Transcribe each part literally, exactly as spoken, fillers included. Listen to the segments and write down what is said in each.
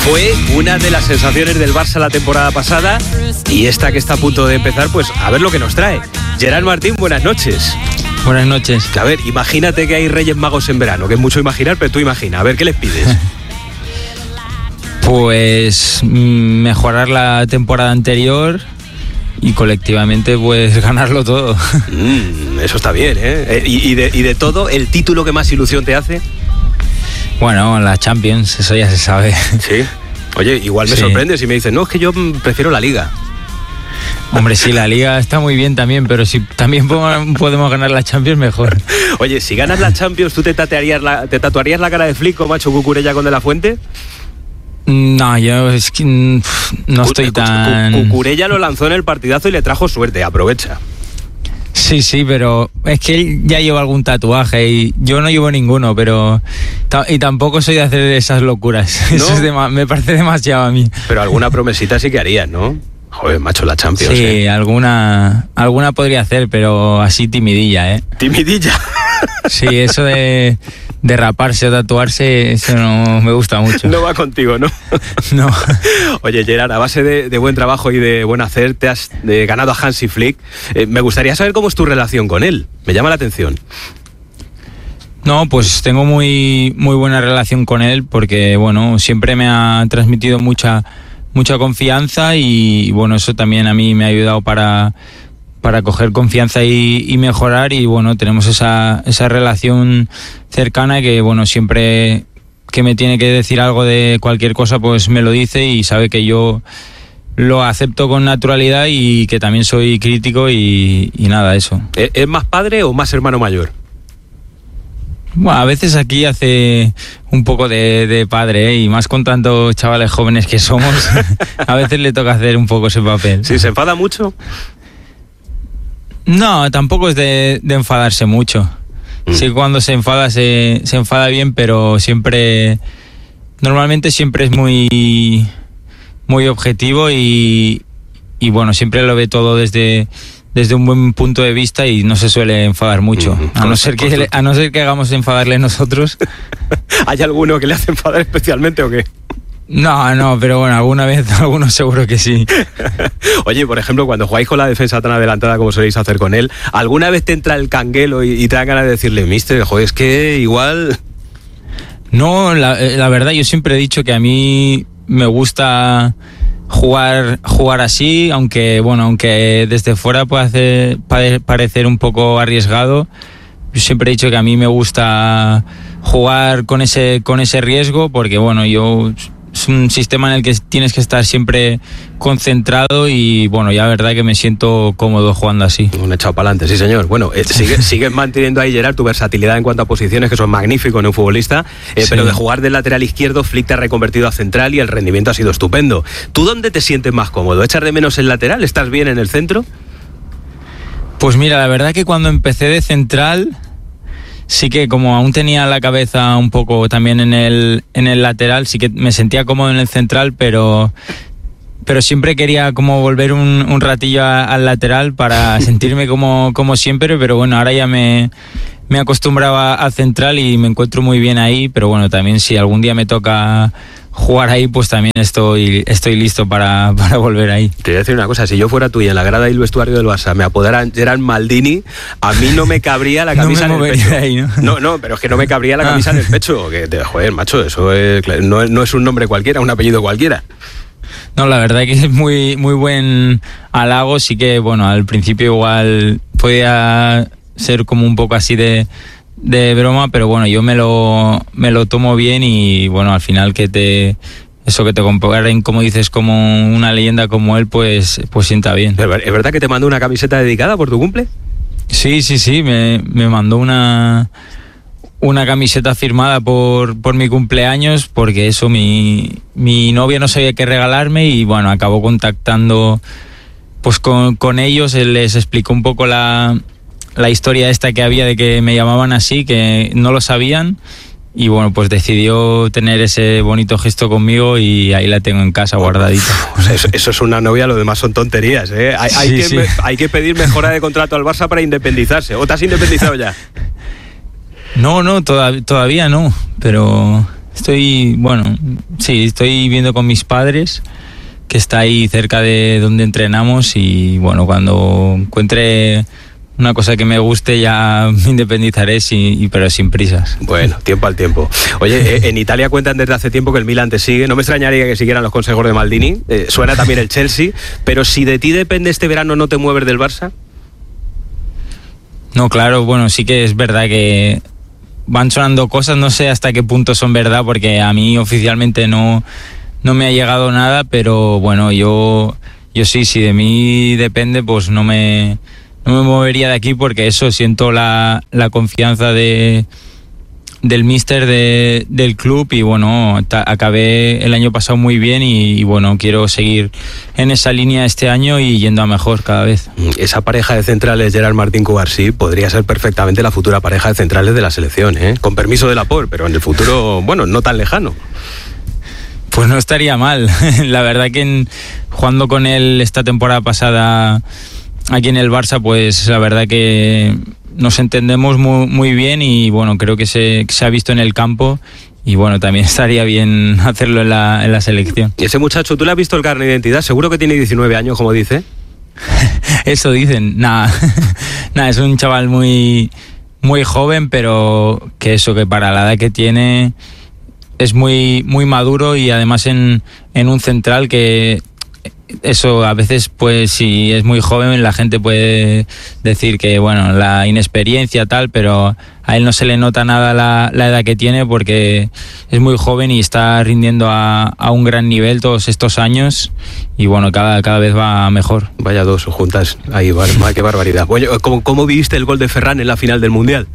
Fue una de las sensaciones del Barça la temporada pasada y esta que está a punto de empezar, pues a ver lo que nos trae. Gerard Martín, buenas noches. Buenas noches. A ver, imagínate que hay Reyes Magos en verano, que es mucho imaginar, pero tú imagina. A ver, ¿qué les pides? Pues mejorar la temporada anterior y colectivamente pues ganarlo todo. Mm, eso está bien, ¿eh? Y, y, de, y de todo, ¿el título que más ilusión te hace? Bueno, la Champions, eso ya se sabe. Sí. Oye, igual me sí. sorprende si me dices, no, es que yo prefiero la Liga. Hombre, sí, la Liga está muy bien también, pero si también podemos ganar la Champions, mejor. Oye, si ganas la Champions, ¿tú te tatuarías la, te tatuarías la cara de Flick o Macho Cucurella con De La Fuente? No, yo es que no estoy tan... Cucurella lo lanzó en el partidazo y le trajo suerte, aprovecha. Sí, sí, pero es que él ya lleva algún tatuaje y yo no llevo ninguno, pero... Y tampoco soy de hacer esas locuras. ¿No? Eso es de, me parece demasiado a mí. Pero alguna promesita sí que harías, ¿no? Joder, macho, la Champions. Sí, eh. alguna, alguna podría hacer, pero así timidilla, ¿eh? ¿Timidilla? Sí, eso de, de raparse o tatuarse, eso no me gusta mucho. No va contigo, ¿no? No. Oye, Gerard, a base de, de buen trabajo y de buen hacer, te has de, ganado a Hansi Flick. Eh, me gustaría saber cómo es tu relación con él. Me llama la atención. No, pues tengo muy, muy buena relación con él porque, bueno, siempre me ha transmitido mucha... mucha confianza y bueno, eso también a mí me ha ayudado para, para coger confianza y, y mejorar y bueno, tenemos esa, esa relación cercana que bueno, siempre que me tiene que decir algo de cualquier cosa pues me lo dice y sabe que yo lo acepto con naturalidad y que también soy crítico y, y nada, eso. ¿Es más padre o más hermano mayor? Bueno, a veces aquí hace un poco de, de padre, ¿eh? Y más con tantos chavales jóvenes que somos, a veces le toca hacer un poco ese papel. ¿Sí se enfada mucho? No, tampoco es de, de enfadarse mucho. Mm. Sí, cuando se enfada se, se enfada bien, pero siempre, normalmente siempre es muy, muy objetivo y, y bueno, siempre lo ve todo desde... desde un buen punto de vista y no se suele enfadar mucho, mm, a no ser que le, a no ser que hagamos enfadarle nosotros. ¿Hay alguno que le hace enfadar especialmente o qué? No, no, pero bueno, alguna vez, alguno seguro que sí. Oye, por ejemplo, cuando jugáis con la defensa tan adelantada como soléis hacer con él, ¿alguna vez te entra el canguelo y, y te da ganas de decirle, mister, joder, es que igual...? No, la, la verdad, yo siempre he dicho que a mí me gusta... jugar jugar así, aunque bueno, aunque desde fuera puede hacer, puede parecer un poco arriesgado. Yo siempre he dicho que a mí me gusta jugar con ese con ese riesgo porque bueno, yo es un sistema en el que tienes que estar siempre concentrado y bueno, ya la verdad que me siento cómodo jugando así. Un echado para adelante, sí señor. Bueno, eh, sigues sigue manteniendo ahí, Gerard, tu versatilidad en cuanto a posiciones, que son magníficos en un futbolista, eh, sí. Pero de jugar del lateral izquierdo, Flick te ha reconvertido a central y el rendimiento ha sido estupendo. ¿Tú dónde te sientes más cómodo? ¿Echar de menos el lateral? ¿Estás bien en el centro? Pues mira, la verdad que cuando empecé de central... sí que como aún tenía la cabeza un poco también en el en el lateral, sí que me sentía cómodo en el central, pero pero siempre quería como volver un, un ratillo a, al lateral para sentirme como, como siempre, pero bueno, ahora ya me, me acostumbraba al central y me encuentro muy bien ahí, pero bueno, también si algún día me toca jugar ahí, pues también estoy estoy listo para, para volver ahí. Te voy a decir una cosa, si yo fuera tú y en la grada y el vestuario del Barça me apodaran Gerard Maldini, a mí no me cabría la camisa no me en el pecho. Ahí, ¿no? no, no, pero es que no me cabría la camisa ah. en el pecho, que te, joder, macho, eso es, no, no es un nombre cualquiera, un apellido cualquiera. No, la verdad que es muy, muy buen halago, sí que bueno, al principio igual podía ser como un poco así de de broma, pero bueno, yo me lo me lo tomo bien y bueno, al final que te eso que te comparen, como dices, como una leyenda como él, pues pues sienta bien. ¿Es verdad que te mandó una camiseta dedicada por tu cumple? Sí, sí, sí, me, me mandó una una camiseta firmada por, por mi cumpleaños, porque eso, mi, mi novia no sabía qué regalarme y bueno, acabó contactando pues con, con ellos, él les explicó un poco la la historia esta que había de que me llamaban así, que no lo sabían y bueno, pues decidió tener ese bonito gesto conmigo y ahí la tengo en casa guardadita. Pues eso, eso es una novia, lo demás son tonterías, ¿eh? Hay, hay, sí, que, sí. me, hay que pedir mejora de contrato al Barça para independizarse. ¿O te has independizado ya? No, no, toda, todavía no, pero Estoy, bueno, sí, estoy viviendo con mis padres, que está ahí cerca de donde entrenamos, y bueno, cuando encuentre una cosa que me guste ya me independizaré, sí, pero sin prisas. Bueno, tiempo al tiempo. Oye, en Italia cuentan desde hace tiempo que el Milan te sigue. No me extrañaría que siguieran los consejos de Maldini. Eh, suena también el Chelsea. Pero si de ti depende este verano, ¿no te mueves del Barça? No, claro, bueno, sí que es verdad que van sonando cosas, no sé hasta qué punto son verdad, porque a mí oficialmente no, no me ha llegado nada, pero bueno, yo, yo sí, si de mí depende, pues no me, no me movería de aquí, porque eso, siento la, la confianza de, del míster de, del club, y bueno, ta, acabé el año pasado muy bien, y, y bueno, quiero seguir en esa línea este año y yendo a mejor cada vez. Esa pareja de centrales, Gerard Martín Cubarsí, podría ser perfectamente la futura pareja de centrales de la selección, ¿eh? Con permiso de Laporte, pero en el futuro, bueno, no tan lejano. Pues no estaría mal. La verdad que en, jugando con él esta temporada pasada aquí en el Barça, pues la verdad que nos entendemos muy, muy bien, y bueno, creo que se, que se ha visto en el campo, y bueno, también estaría bien hacerlo en la, en la selección. Y ese muchacho, ¿tú le has visto el carnet de identidad? Seguro que tiene diecinueve años, como dice. Eso dicen. Nada, nada, es un chaval muy, muy joven, pero que eso, que para la edad que tiene es muy, muy maduro, y además en, en un central que eso a veces, pues si es muy joven, la gente puede decir que bueno, la inexperiencia tal, pero a él no se le nota nada la, la edad que tiene, porque es muy joven y está rindiendo a, a un gran nivel todos estos años, y bueno, cada, cada vez va mejor. Vaya dos juntas ahí, bar, qué barbaridad. Bueno, ¿cómo, ¿cómo viviste el gol de Ferran en la final del Mundial?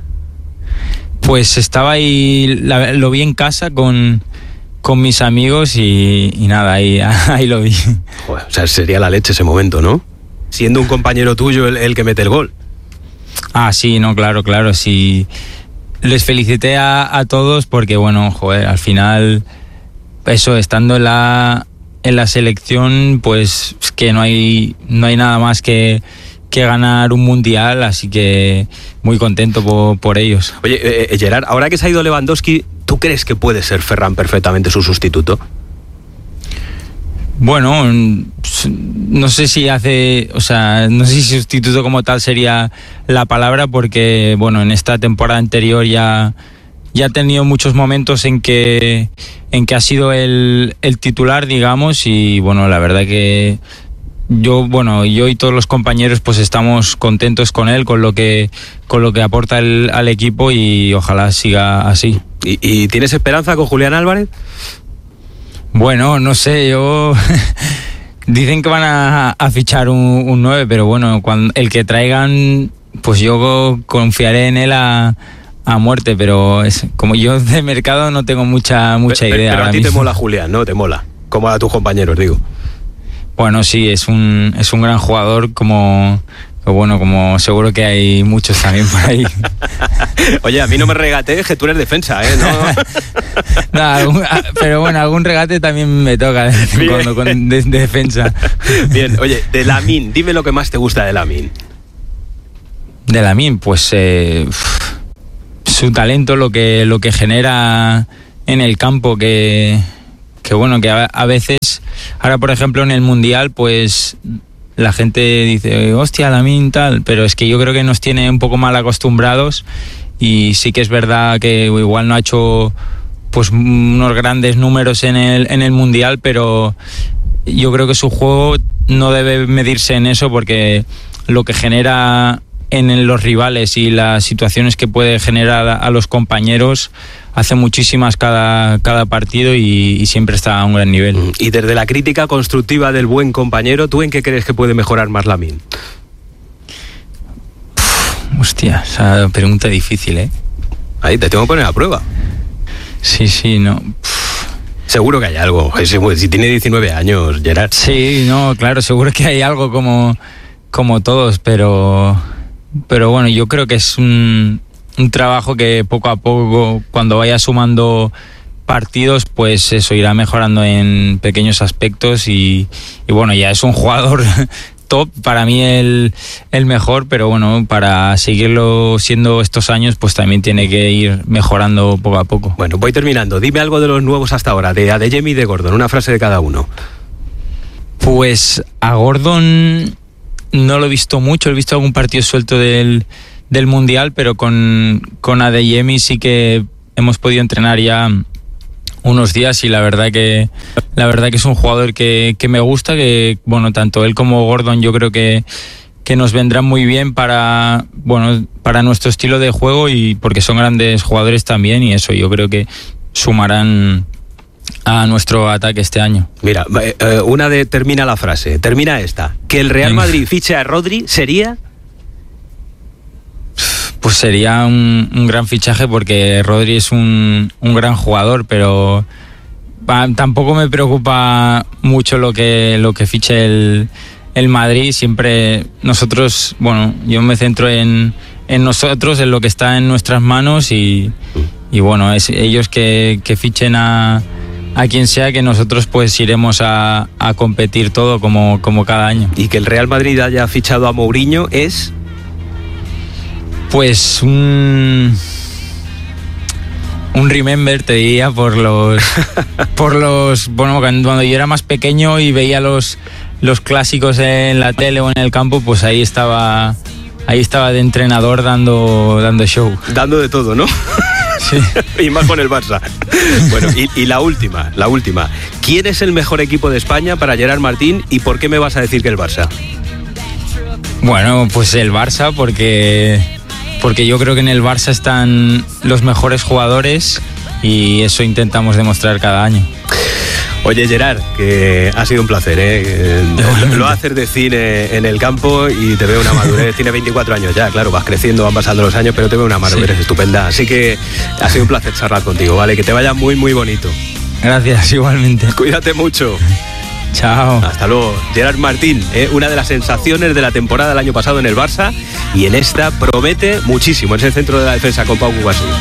Pues estaba ahí, la, lo vi en casa con con mis amigos, y, y nada, ahí, ahí lo vi. Joder, o sea, sería la leche ese momento, ¿no? Siendo un compañero tuyo el, el que mete el gol. Ah, sí, no, claro, claro, sí. Les felicité a, a todos, porque bueno, joder, al final, eso, estando en la, en la selección, pues es que no hay, no hay nada más que, que ganar un mundial, así que muy contento por, por ellos. Oye, eh, Gerard, ahora que se ha ido Lewandowski, ¿tú crees que puede ser Ferran perfectamente su sustituto? Bueno, no sé si hace, o sea, no sé si sustituto como tal sería la palabra, porque bueno, en esta temporada anterior ya, ya ha tenido muchos momentos en que, en que ha sido el, el titular, digamos, y bueno, la verdad que yo, bueno, yo y todos los compañeros pues estamos contentos con él, con lo que, con lo que aporta el, al equipo, y ojalá siga así. ¿Y, y tienes esperanza con Julián Álvarez? Bueno, no sé, yo dicen que van a, a fichar un, un nueve, pero bueno, cuando el que traigan, pues yo confiaré en él a, a muerte, pero es, como yo de mercado no tengo mucha mucha pero, idea. Pero a ti mismo te mola Julián, ¿no? Te mola, como a tus compañeros, digo. Bueno, sí, es un es un gran jugador, como bueno, como seguro que hay muchos también por ahí. Oye, a mí no me regatees, que tú eres defensa, ¿eh? No, no algún, pero bueno, algún regate también me toca de vez en cuando con, de, de defensa. Bien, oye, de Lamine, dime lo que más te gusta de Lamine. De Lamine, pues eh, su talento, lo que lo que genera en el campo, que, que bueno, que a, a veces, ahora por ejemplo en el Mundial, pues la gente dice, hostia, Lamine tal, pero es que yo creo que nos tiene un poco mal acostumbrados, y sí que es verdad que igual no ha hecho pues unos grandes números en el, en el Mundial, pero yo creo que su juego no debe medirse en eso, porque lo que genera en los rivales y las situaciones que puede generar a los compañeros hace muchísimas cada, cada partido, y, y siempre está a un gran nivel. Y desde la crítica constructiva del buen compañero, ¿tú en qué crees que puede mejorar más Lamine? Hostia, esa pregunta difícil, ¿eh? Ahí te tengo que poner a prueba. Sí, sí, no. Seguro que hay algo. Si tiene diecinueve años, Gerard. Sí, no, claro, seguro que hay algo como, como todos, pero, pero bueno, yo creo que es un, un trabajo que poco a poco, cuando vaya sumando partidos, pues eso irá mejorando en pequeños aspectos, y, y bueno, ya es un jugador top, para mí el, el mejor, pero bueno, para seguirlo siendo estos años, pues también tiene que ir mejorando poco a poco. Bueno, voy terminando. Dime algo de los nuevos hasta ahora, de Adeyemi y de Gordon, una frase de cada uno. Pues a Gordon no lo he visto mucho, he visto algún partido suelto del, del Mundial, pero con, con Adeyemi sí que hemos podido entrenar ya unos días y la verdad que la verdad que es un jugador que, que me gusta, que bueno, tanto él como Gordon yo creo que, que nos vendrán muy bien para bueno para nuestro estilo de juego y porque son grandes jugadores también y eso yo creo que sumarán a nuestro ataque este año. Mira, una de termina la frase, termina esta, que el Real Madrid fiche a Rodri sería... Pues sería un, un gran fichaje porque Rodri es un, un gran jugador, pero pa, tampoco me preocupa mucho lo que lo que fiche el, el Madrid. Siempre nosotros, bueno, yo me centro en, en nosotros, en lo que está en nuestras manos y, y bueno, es ellos que, que fichen a, a quien sea, que nosotros pues iremos a, a competir todo como, como cada año. Y que el Real Madrid haya fichado a Mourinho es... Pues un un remember, te diría, por los por los bueno, cuando yo era más pequeño y veía los los clásicos en la tele o en el campo, pues ahí estaba ahí estaba de entrenador dando dando show, dando de todo, ¿no? Sí. Y más con el Barça. Bueno, y, y la última, la última. ¿Quién es el mejor equipo de España para Gerard Martín y por qué me vas a decir que el Barça? Bueno, pues el Barça porque porque yo creo que en el Barça están los mejores jugadores y eso intentamos demostrar cada año. Oye, Gerard, que ha sido un placer, ¿eh? Lo haces de cine en el campo y te veo una madurez. Tiene veinticuatro años ya, claro, vas creciendo, van pasando los años, pero te veo una madurez sí. estupenda. Así que ha sido un placer charlar contigo, ¿vale? Que te vaya muy, muy bonito. Gracias, igualmente. Cuídate mucho. Chao. Hasta luego. Gerard Martín, ¿eh? Una de las sensaciones de la temporada del año pasado en el Barça y en esta promete muchísimo. Es el centro de la defensa con Pau Cubarsí.